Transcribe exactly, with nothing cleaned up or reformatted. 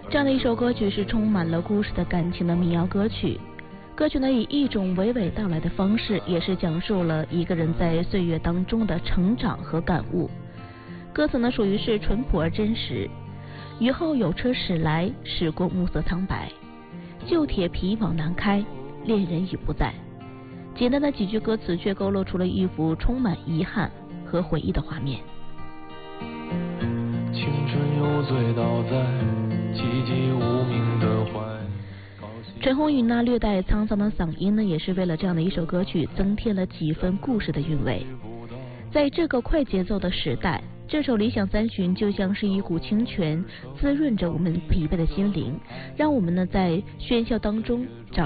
这样的一首歌曲是充满了故事的感情的民谣歌曲。歌曲呢以一种娓娓道来的方式，也是讲述了一个人在岁月当中的成长和感悟。歌词呢属于是淳朴而真实。雨后有车驶来，驶过暮色苍白，旧铁皮往南开，恋人已不在。简单的几句歌词却勾勒出了一幅充满遗憾和回忆的画面。 青春又醉倒在寂寂无名的怀。 陈鸿宇那略带沧桑的嗓音呢，也是为了这样的一首歌曲增添了几分故事的韵味。在这个快节奏的时代，这首《理想三旬》就像是一股清泉，滋润着我们疲惫的心灵，让我们呢在喧嚣当中找